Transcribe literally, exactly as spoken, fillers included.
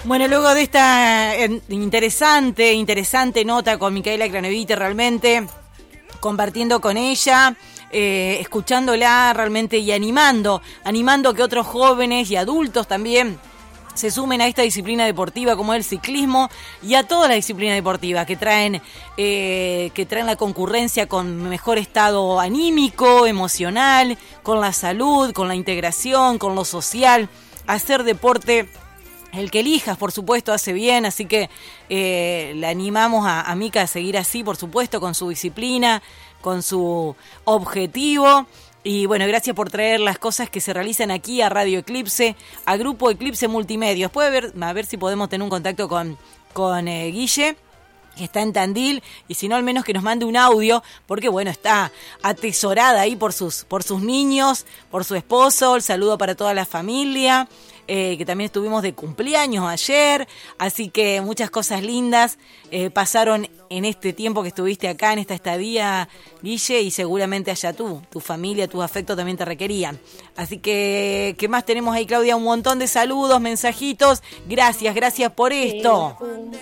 Bueno, luego de esta interesante, interesante nota con Micaela Craneviter, realmente compartiendo con ella, eh, escuchándola realmente y animando, animando a que otros jóvenes y adultos también se sumen a esta disciplina deportiva como es el ciclismo y a todas las disciplinas deportivas que traen, eh, que traen la concurrencia con mejor estado anímico, emocional, con la salud, con la integración, con lo social. Hacer deporte, el que elijas, por supuesto, hace bien, así que eh, le animamos a, a Mica a seguir así, por supuesto, con su disciplina, con su objetivo. Y bueno, gracias por traer las cosas que se realizan aquí a Radio Eclipse, a Grupo Eclipse Multimedios. Puede ver, a ver si podemos tener un contacto con, con eh, Guille, que está en Tandil, y si no, al menos que nos mande un audio, porque bueno, está atesorada ahí por sus, por sus niños, por su esposo. El saludo para toda la familia, eh, que también estuvimos de cumpleaños ayer, así que muchas cosas lindas eh, pasaron en este tiempo que estuviste acá, en esta estadía, Guille, y seguramente allá tú, tu familia, tus afectos también te requerían. Así que, ¿qué más tenemos ahí, Claudia? Un montón de saludos, mensajitos. Gracias, gracias por esto. Sí, un